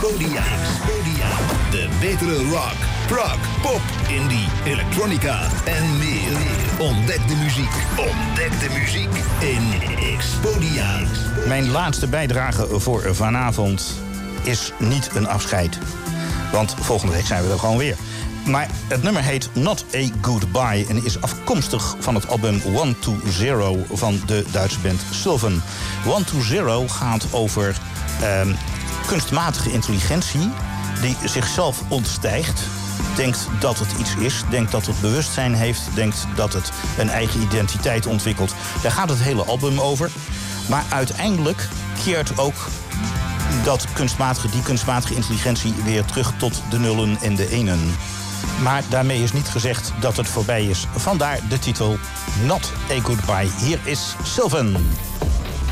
Expodia. De betere rock, prog, pop, indie, elektronica en meer. Ontdek de muziek in Expodia. Mijn laatste bijdrage voor vanavond is niet een afscheid. Want volgende week zijn we er gewoon weer. Maar het nummer heet Not a Goodbye en is afkomstig van het album 120 van de Duitse band Sylvan. 120 gaat over kunstmatige intelligentie die zichzelf ontstijgt. Denkt dat het iets is, denkt dat het bewustzijn heeft, denkt dat het een eigen identiteit ontwikkelt. Daar gaat het hele album over. Maar uiteindelijk keert ook die kunstmatige intelligentie weer terug tot de nullen en de enen. Maar daarmee is niet gezegd dat het voorbij is. Vandaar de titel Not a Goodbye. Hier is Sylvan.